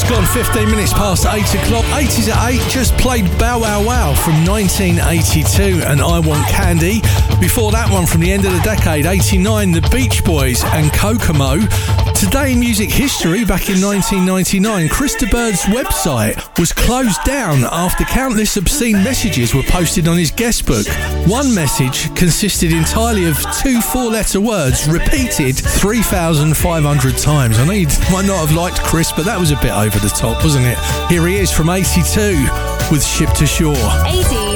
Gone 15 minutes past 8 o'clock. 80s at 8 just played Bow Wow Wow from 1982 and I Want Candy. Before that one from the end of the decade, 89, The Beach Boys and Kokomo. Today in music history, back in 1999, Chris de Burgh's website was closed down after countless obscene messages were posted on his guest book. One message consisted entirely of 2 4-letter words repeated 3,500 times. I know you might not have liked Chris, but that was a bit over the top, wasn't it? Here he is from 82 with Ship to Shore. 80